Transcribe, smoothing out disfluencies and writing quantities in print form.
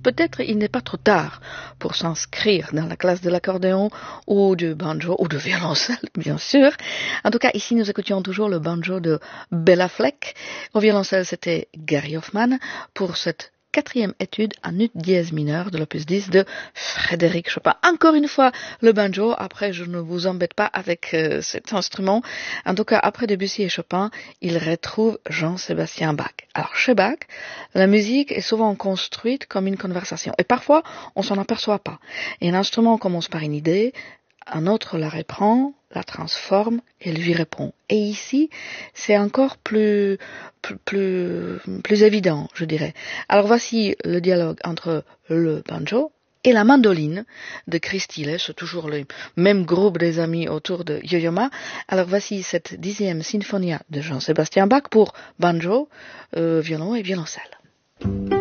peut-être il n'est pas trop tard pour s'inscrire dans la classe de l'accordéon ou du banjo ou du violoncelle, bien sûr. En tout cas, ici, nous écoutions toujours le banjo de Bela Fleck. Au violoncelle, c'était Gary Hoffman pour cette quatrième étude en ut dièse mineur de l'opus 10 de Frédéric Chopin. Encore une fois, le banjo. Après, je ne vous embête pas avec cet instrument. En tout cas, après Debussy et Chopin, il retrouve Jean-Sébastien Bach. Alors, chez Bach, la musique est souvent construite comme une conversation. Et parfois, on s'en aperçoit pas. Et un instrument commence par une idée, un autre la reprend, la transforme et lui répond. Et ici, c'est encore plus évident, je dirais. Alors voici le dialogue entre le banjo et la mandoline de Chris Thile. C'est toujours le même groupe des amis autour de Yo-Yo Ma. Alors voici cette 10e Sinfonia de Jean-Sébastien Bach pour banjo, violon et violoncelle.